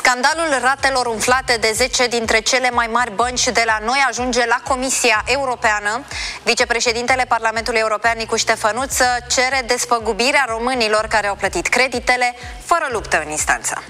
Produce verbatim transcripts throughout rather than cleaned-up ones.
Scandalul ratelor umflate de zece dintre cele mai mari bănci de la noi ajunge la Comisia Europeană. Vicepreședintele Parlamentului European, Nicu Ștefănuț, cere despăgubirea românilor care au plătit creditele fără luptă în instanță.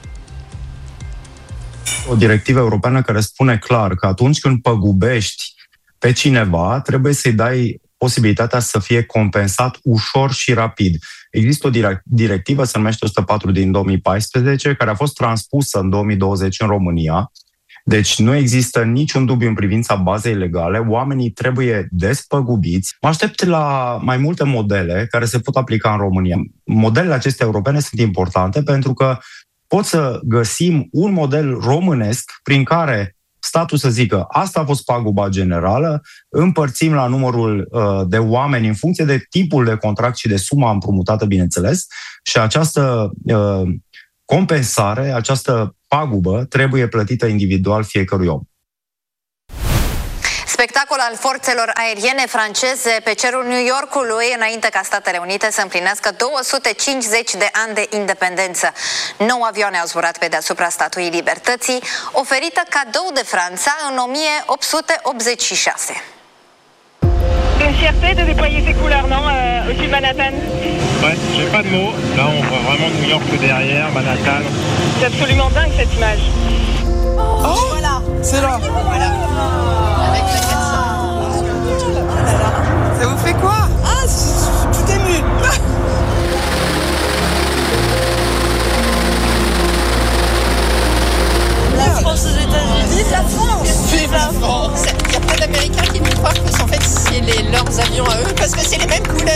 O directivă europeană care spune clar că atunci când păgubești pe cineva, trebuie să-i dai posibilitatea să fie compensat ușor și rapid. Există o directivă, se numește o sută patru din două mii paisprezece, care a fost transpusă în două mii douăzeci în România. Deci nu există niciun dubiu în privința bazei legale. Oamenii trebuie despăgubiți. Mă aștept la mai multe modele care se pot aplica în România. Modelele acestea europene sunt importante pentru că pot să găsim un model românesc prin care statul să zică, asta a fost paguba generală, împărțim la numărul uh, de oameni în funcție de tipul de contract și de suma împrumutată, bineînțeles, și această uh, compensare, această pagubă trebuie plătită individual fiecărui om. Spectacol al forțelor aeriene franceze pe cerul New Yorkului înainte ca Statele Unite să împlinească două sute cincizeci de ani de independență. Nouă avioane au zburat pe deasupra Statuii Libertății, oferită cadou de Franța în o mie opt sute optzeci și șase. C'est une fierté de déployer ces couleurs, non, euh, au-dessus de Manhattan? Ouais, j'ai pas de mots. Là, on voit vraiment New York derrière, Manhattan. C'est absolument dingue cette image. Oh, oh voilà, c'est là. Voilà. Avec la quatre cents. Ça vous fait quoi?